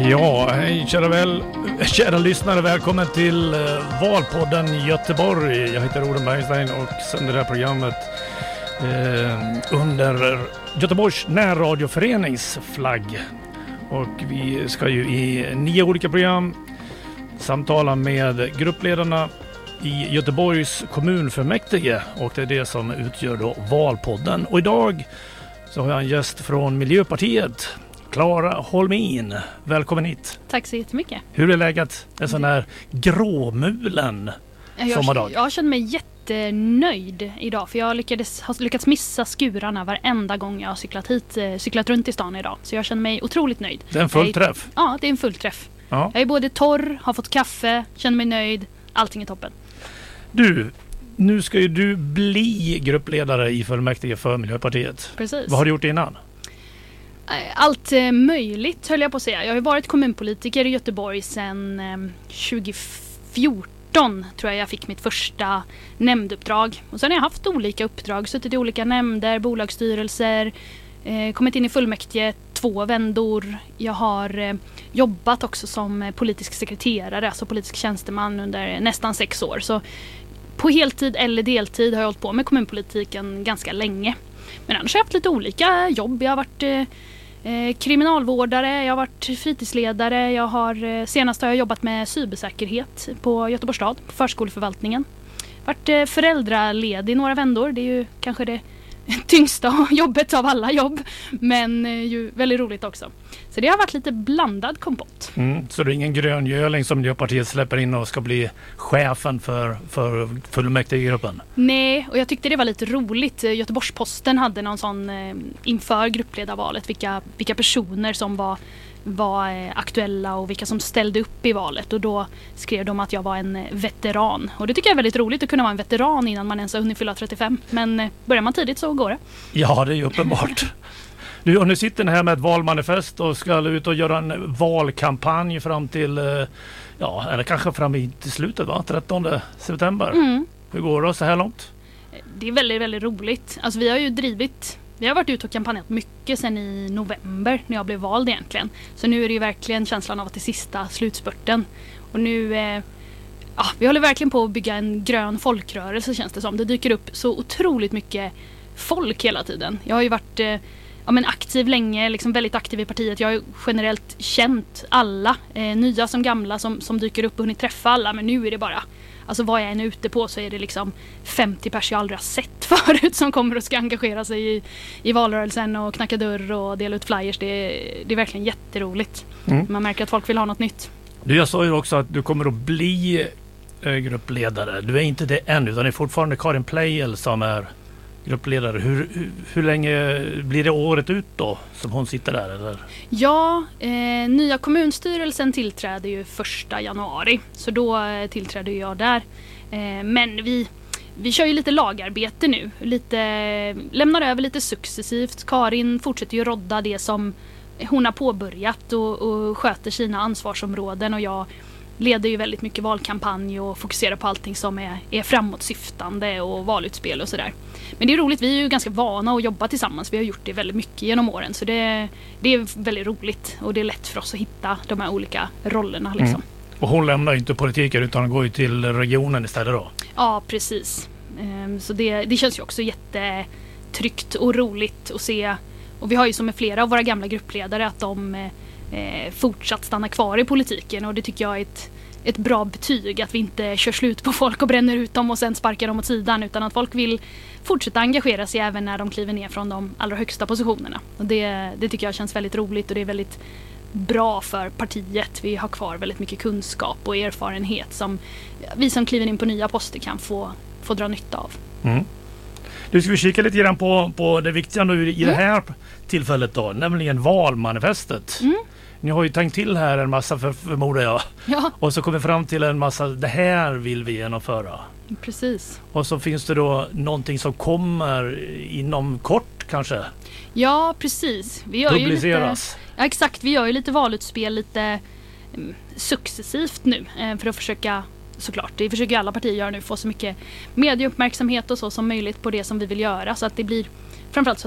Ja, hej kära lyssnare, välkommen till Valpodden Göteborg. Jag heter Oden Bergstein och sänder det här programmet under Göteborgs närradioförenings flagg. Och vi ska ju i 9 olika program samtala med gruppledarna i Göteborgs kommunfullmäktige, och det är det som utgör då Valpodden. Och idag så har jag en gäst från Miljöpartiet, Clara Holmin. Välkommen hit. Tack så jättemycket. Hur är läget en sån här gråmulen sommardag? Jag känner mig jättenöjd idag, för jag har lyckats missa skurarna varenda gång jag har cyklat runt i stan idag. Så jag känner mig otroligt nöjd. Det är en full träff? Ja, det är en full träff. Ja. Jag är både torr, har fått kaffe, känner mig nöjd. Allting är toppen. Du, nu ska ju du bli gruppledare i fullmäktige för Miljöpartiet. Precis. Vad har du gjort innan? Allt möjligt, höll jag på att säga. Jag har ju varit kommunpolitiker i Göteborg sedan 2014, tror jag fick mitt första nämnduppdrag. Och sen har jag haft olika uppdrag, suttit i olika nämnder, bolagsstyrelser, kommit in i fullmäktige 2 vändor. Jag har jobbat också som politisk sekreterare, alltså politisk tjänsteman under nästan 6 år. Så på heltid eller deltid har jag hållit på med kommunpolitiken ganska länge. Men annars har jag haft lite olika jobb. Jag har varit kriminalvårdare, jag har varit fritidsledare, senast har jag jobbat med cybersäkerhet på Göteborgs stad, på förskoleförvaltningen. Varit föräldraledig i några vändor, det är ju kanske det tyngsta jobbet av alla jobb, men ju väldigt roligt också. Så det har varit lite blandad kompott. Så det är ingen gröngöling som Miljöpartiet släpper in och ska bli chefen för fullmäktigegruppen? Nej, och jag tyckte det var lite roligt. Göteborgs-Posten hade någon sån inför gruppledarvalet, vilka personer som var aktuella och vilka som ställde upp i valet, och då skrev de att jag var en veteran, och det tycker jag är väldigt roligt att kunna vara en veteran innan man ens har hunnit fylla 35, men börjar man tidigt så går det. Ja, det är ju uppenbart. Du, och nu sitter ni här med ett valmanifest och ska ut och göra en valkampanj fram till, eller kanske fram till slutet, va? 13 september. Hur går det så här långt? Det är väldigt, väldigt roligt. Alltså vi har varit ute och kampanjat mycket sedan i november när jag blev vald egentligen. Så nu är det ju verkligen känslan av att det är sista slutspurten. Och nu, vi håller verkligen på att bygga en grön folkrörelse, känns det som. Det dyker upp så otroligt mycket folk hela tiden. Jag har ju varit aktiv länge, liksom väldigt aktiv i partiet. Jag har ju generellt känt alla, nya som gamla, som dyker upp och hunnit träffa alla. Men nu är det bara, alltså vad jag än är ute på så är det liksom 50 pers jag aldrig har sett förut som kommer och ska engagera sig i valrörelsen och knacka dörr och dela ut flyers. Det är verkligen jätteroligt. Man märker att folk vill ha något nytt. Du, jag sa ju också att du kommer att bli gruppledare. Du är inte det än, utan det är fortfarande Karin Pleijel som är gruppledare. Hur länge blir det året ut då som hon sitter där? Eller? Ja, nya kommunstyrelsen tillträder ju 1 januari. Så då tillträder jag där. Men vi kör ju lite lagarbete nu. Lämnar över lite successivt. Karin fortsätter ju rodda det som hon har påbörjat och sköter sina ansvarsområden. Och jag leder ju väldigt mycket valkampanj och fokuserar på allting som är framåtsyftande och valutspel och sådär. Men det är roligt, vi är ju ganska vana att jobba tillsammans. Vi har gjort det väldigt mycket genom åren, så det är väldigt roligt. Och det är lätt för oss att hitta de här olika rollerna liksom. Och hon lämnar ju inte politiken utan går ju till regionen istället då? Ja, precis. Så det känns ju också jättetryggt och roligt att se. Och vi har ju som med flera av våra gamla gruppledare att de fortsatt stanna kvar i politiken, och det tycker jag är ett bra betyg, att vi inte kör slut på folk och bränner ut dem och sen sparkar dem åt sidan, utan att folk vill fortsätta engagera sig även när de kliver ner från de allra högsta positionerna. Och det tycker jag känns väldigt roligt, och det är väldigt bra för partiet. Vi har kvar väldigt mycket kunskap och erfarenhet som vi som kliver in på nya poster kan få dra nytta av. Du, ska vi kika lite grann på det viktiga nu i det här tillfället då, nämligen valmanifestet. Ni har ju tänkt till här en massa förmodar jag. Ja. Och så kommer fram till en massa, det här vill vi genomföra. Precis. Och så finns det då någonting som kommer inom kort kanske. Ja, precis. Vi gör publiceras. Ja, exakt. Vi gör ju lite valutspel lite successivt nu för att försöka, såklart, det försöker alla partier göra nu, få så mycket medieuppmärksamhet och så som möjligt på det som vi vill göra, så att det blir framförallt så